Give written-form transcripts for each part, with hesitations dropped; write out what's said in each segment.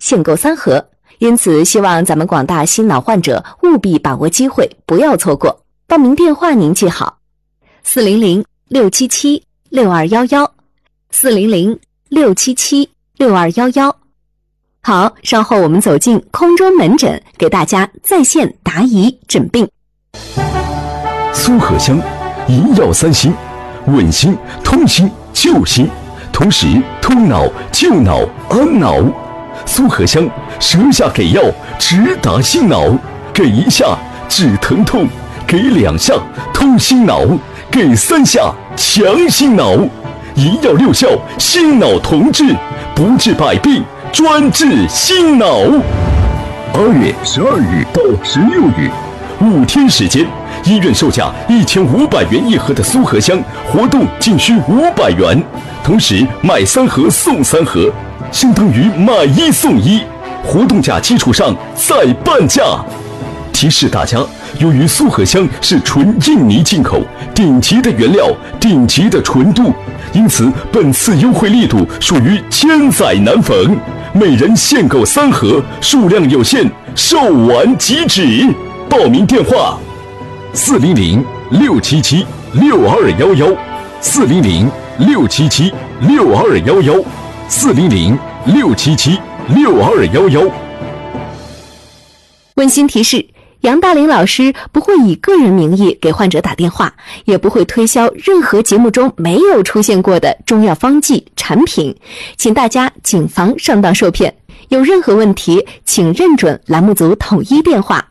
限购3盒，因此希望咱们广大心脑患者务必把握机会，不要错过。报名电话您记好：400-677-6211，400-677-6211。好，稍后我们走进空中门诊，给大家在线答疑诊病。 苏荷香，银药3心，稳心、通心、救心，同时通脑、救脑、安脑。苏荷香，舌下给药，直达心脑，给1下止疼痛，给2下通心脑，给3下强心脑。银药6效，心脑同治，不治百病，专治心脑。2月12日到16日，5天时间，医院售价1500元1盒的苏荷香活动仅需500元，同时买3盒送3盒，相当于买1送1，活动价基础上再半价。提示大家，由于苏荷香是纯印尼进口，顶级的原料，顶级的纯度，因此本次优惠力度属于千载难逢，每人限购3盒，数量有限，售完即止。报名电话：400-677-6211，400-677-6211，400-677-6211。 温馨提示，杨大林老师不会以个人名义给患者打电话，也不会推销任何节目中没有出现过的中药方剂产品，请大家谨防上当受骗。有任何问题，请认准栏目组统一电话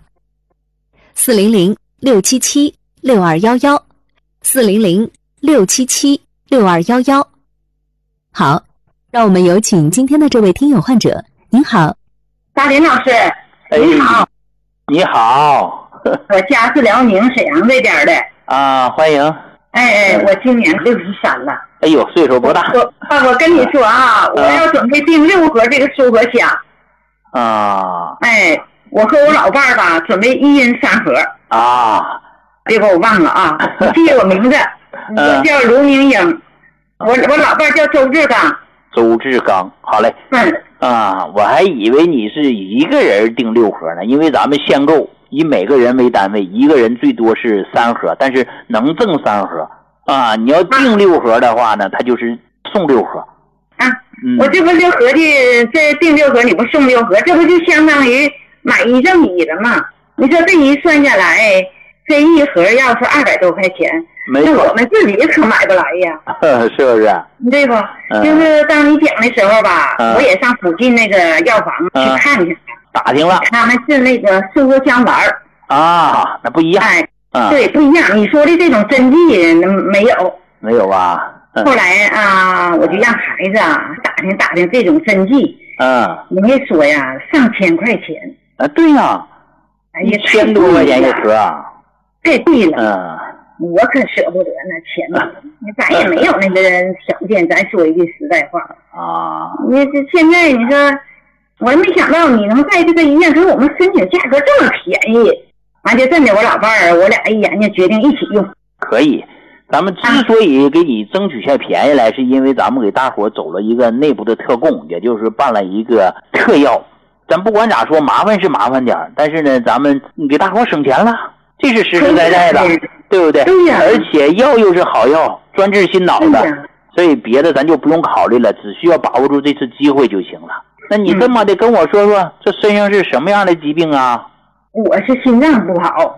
：400-677-6211，400-677-6211。好，让我们有请今天的这位听友患者。您好， 大林老师。你好。 你好。 我家是辽宁沈阳这边的。 啊，欢迎。 我今年63了。 哎呦，岁数不大。 我跟你说啊，我要准备订6盒这个苏荷香。 啊。 我和我老伴儿吧，准备1人3盒。 啊。 别把我忘了啊！你记我名字，我叫卢明英，我老伴儿叫周志刚。 周志刚，好嘞。我还以为你是1个人订6盒呢，因为咱们限购以每个人为单位，1个人最多是3盒，但是能赠3盒啊。你要订6盒的话呢，他就是送6盒。 我这不6盒的，这订6盒你不送6盒，这不就相当于买1赠1了吗？你说这一算下来，这1盒要是200多块钱，那我们自己可买不来呀。 是不是？ 对不？就是当你讲的时候吧，我也上附近那个药房去看去， 打听了， 他们是那个苏荷香丸啊，那不一样。 对，不一样。你说的这种针剂没有？ 没有吧？ 后来我就让孩子打听这种针剂。人家说呀，上千块钱。 对呀。1000多块钱1盒啊。 太贵了。我可舍不得那钱呢，咱也没有那个条件，咱说一句实在话你这现在你说，我没想到你能在这个医院给我们申请价格这么便宜，完就真的我老伴儿我俩一研究决定一起用。 可以，咱们之所以给你争取下便宜来，是因为咱们给大伙走了一个内部的特供，也就是办了一个特药。咱不管咋说，麻烦是麻烦点，但是呢，咱们给大伙省钱了。这是实实在在的，对不对？ 对呀。 而且药又是好药，专治心脑的，所以别的咱就不用考虑了，只需要把握住这次机会就行了。那你这么的跟我说说，这身上是什么样的疾病啊？ 我是心脏不好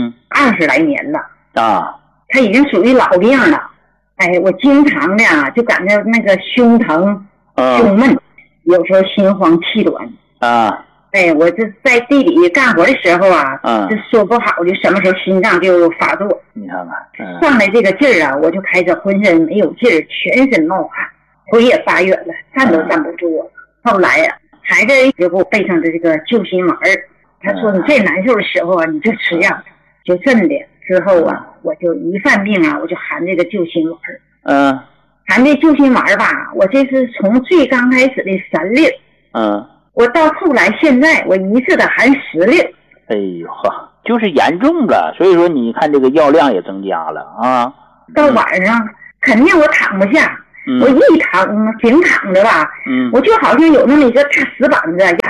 ，20来年了啊， 它已经属于老病了。我经常的就感觉那个胸疼、胸闷，有时候心慌气短啊。 我这在地里干活的时候就说不好，就什么时候心脏就发作。 你看看， 上来这个劲儿我就开始浑身没有劲儿，全身冒汗，腿也发软了，站都站不住。后来孩子就给我备上的这个救心丸，他说你最难受的时候你就吃药，就真的。之后我就一犯病我就含这个救心丸。含这救心丸吧，我这是从最刚开始的3粒。我到后来现在我一次的含10粒。 哎呦呵，就是严重了，所以说你看这个药量也增加了啊。 到晚上肯定我躺不下，我一躺平躺着吧，我就好像有那么一个大石板子压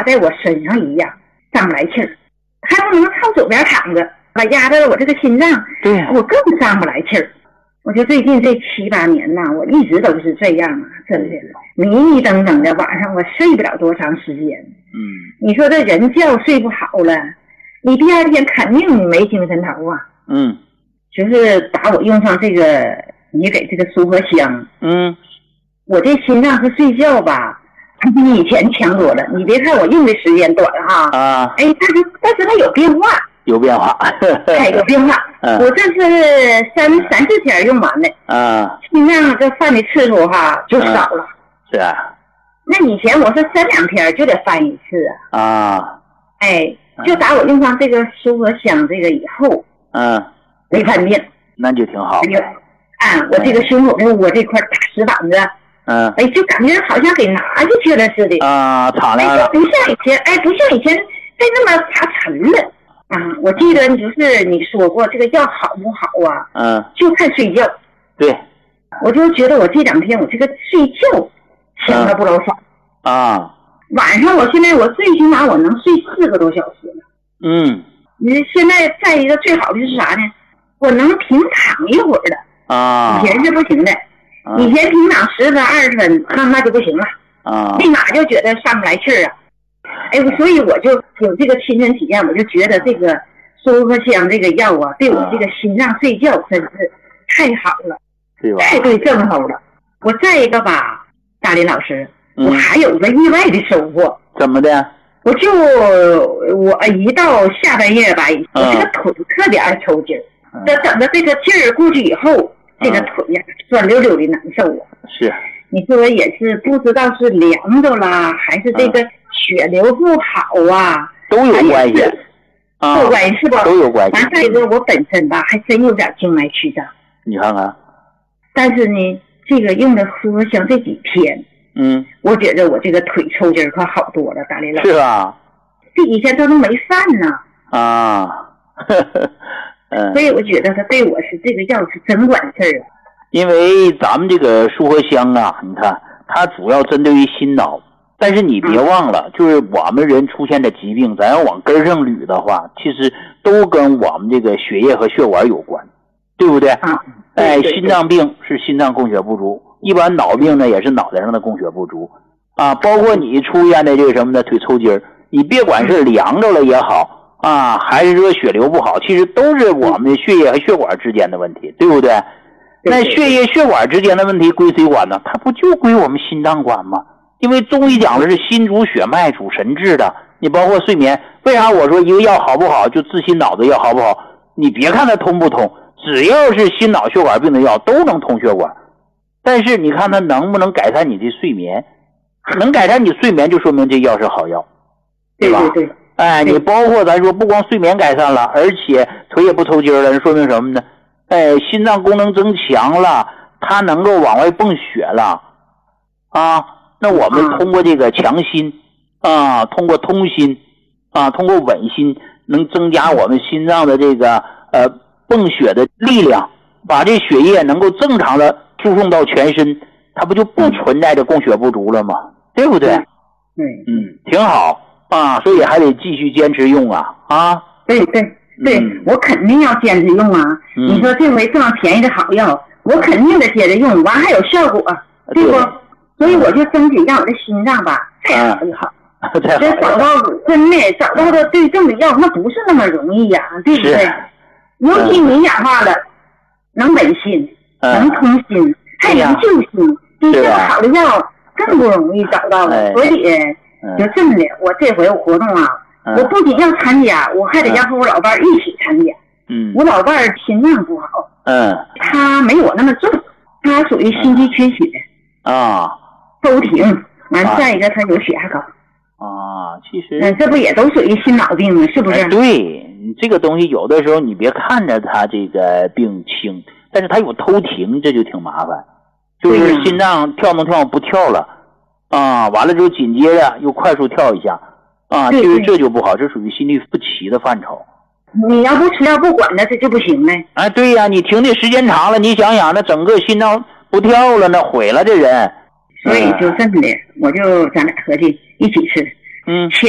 压在我身上一样，上不来气儿，还不能朝左边躺着，把压在我这个心脏， 对， 我更上不来气儿。我就最近这7、8年呐，我一直都是这样啊，真的迷迷瞪瞪的，晚上我睡不了多长时间。你说这人觉睡不好了，你第二天肯定你没精神头啊。就是打我用上这个你给这个舒和香，我这心脏和睡觉吧，它比以前强多了。你别看我用的时间短哈，但是它有变化。 有变化， 有变化。我这是三四天用完的，心脏这犯的次数哈就少了。 是啊。 那以前我是3、2天就得犯一次啊。就打我用上这个舒和香这个以后，没犯病， 那就挺好。 我这个胸口我这块大石板子，就感觉好像给拿下去了似的敞亮了， 不像以前再那么擦沉了。我记得就是你说过这个药好不好啊？就看睡觉。 对， 我就觉得我这2天我这个睡觉强了不老少晚上我现在我最起码我能睡4个多小时了。你现在再一个最好的是啥呢？我能平躺一会儿的以前是不行的。以前平躺10分20分那就不行了立马就觉得上不来气儿啊。所以我就有这个亲身体验，我就觉得这个舒和香这个药啊，对我这个心脏睡觉真是太好了， 对吧？ 太对症候了。我再一个吧，大林老师，我还有个意外的收获。 怎么的？ 我一到下半夜吧，我这个腿特别爱抽筋儿。等到这个劲儿过去以后，这个腿呀酸溜溜的难受啊。 是。 你说也是不知道是凉着啦，还是这个血流不好啊？ 都有关系。 都有关系是吧？ 都有关系。 完再一个，我本身吧还真有点静脉曲张。 你看看。 但是呢，这个用的舒和香这几天，我觉得我这个腿抽筋可好多了，大林老师。 是吧？ 这几天都没犯呢。所以我觉得他对我是这个药是真管事儿啊。 因为咱们这个舒和香啊，你看它主要针对于心脑，但是你别忘了，就是我们人出现的疾病，咱要往根上捋的话，其实都跟我们这个血液和血管有关，对不对？心脏病是心脏供血不足，一般脑病呢也是脑袋上的供血不足包括你出现的这个什么的腿抽筋儿，你别管是凉着了也好还是说血流不好，其实都是我们的血液和血管之间的问题，对不对？那血液血管之间的问题归谁管呢？它不就归我们心脏管吗？因为中医讲的是心主血脉主神志的，你包括睡眠，为啥我说一个药好不好就治心脑的药好不好？你别看它通不通，只要是心脑血管病的药都能通血管，但是你看它能不能改善你的睡眠？能改善你睡眠就说明这药是好药，对吧？ 对。 你包括咱说不光睡眠改善了，而且腿也不抽筋了，说明什么呢？心脏功能增强了，它能够往外泵血了那我们通过这个强心通过通心通过稳心，能增加我们心脏的这个泵血的力量，把这血液能够正常的输送到全身，它不就不存在着供血不足了吗？对不对？挺好所以还得继续坚持用对，我肯定要坚持用啊！你说这回这么便宜的好药，我肯定得接着用，完还有效果，对不？所以我就争取让我的心脏吧再好一好。这找到真的找到的对症的药，那不是那么容易呀，对不对？尤其你氧化了，能稳心，能通心，还能救心，比这么好的药更不容易找到了。所以就真的，我这回活动我不仅要参加，我还得要和我老伴一起参加。我老伴心脏不好，他没我那么重，他属于心肌缺血都停。完再一个他有血压高其实这不也都属于心脑病吗？是不是？ 对，这个东西有的时候你别看着他这个病轻，但是他有偷停，这就挺麻烦。就是心脏跳动不跳了完了之后紧接着又快速跳一下其实这就不好，这属于心律不齐的范畴。 你要不吃药不管它，这就不行嘞。 对呀，你停的时间长了，你想想，那整个心脏不跳了，那毁了这人。 所以就这么的，我就咱俩合计一起吃。